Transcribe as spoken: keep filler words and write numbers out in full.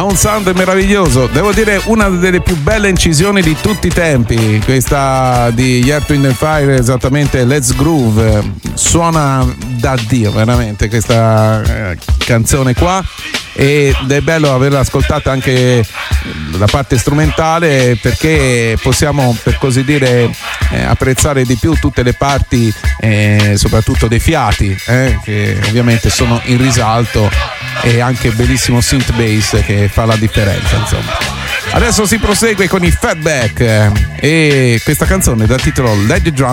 ha un sound meraviglioso, devo dire una delle più belle incisioni di tutti i tempi, questa di Earth, Wind and Fire, esattamente Let's Groove, suona da Dio veramente questa eh, canzone qua, ed è bello averla ascoltata anche la parte strumentale, perché possiamo, per così dire, eh, apprezzare di più tutte le parti, eh, soprattutto dei fiati, eh, che ovviamente sono in risalto, e anche bellissimo synth bass che fa la differenza, insomma. Adesso si prosegue con i Fatback, eh, e questa canzone dal titolo Let the Drum